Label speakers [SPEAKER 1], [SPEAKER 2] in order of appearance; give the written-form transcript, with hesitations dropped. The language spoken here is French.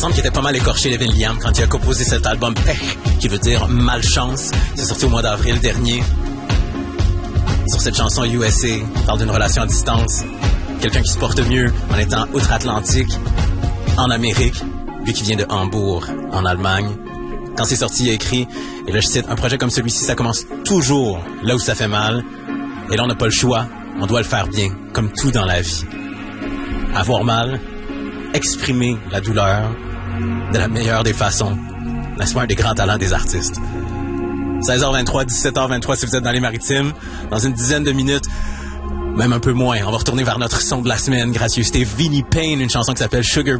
[SPEAKER 1] semble qu'il était pas mal écorché, Levin Liam, quand il a composé cet album Pech, qui veut dire malchance. C'est sorti au mois d'avril dernier. Sur cette chanson USA, on parle d'une relation à distance. Quelqu'un qui se porte mieux en étant outre-Atlantique, en Amérique, lui qui vient de Hambourg, en Allemagne. Quand c'est sorti, il a écrit, et là je cite, un projet comme celui-ci, ça commence toujours là où ça fait mal. Et là, on n'a pas le choix, on doit le faire bien, comme tout dans la vie. Avoir mal, exprimer la douleur de la meilleure des façons, n'est-ce pas un des grands talents des artistes? 16h23, 17h23 si vous êtes dans les Maritimes. Dans une dizaine de minutes, même un peu moins, on va retourner vers notre son de la semaine. Gracieuseté Vinnie Payne, une chanson qui s'appelle Sugar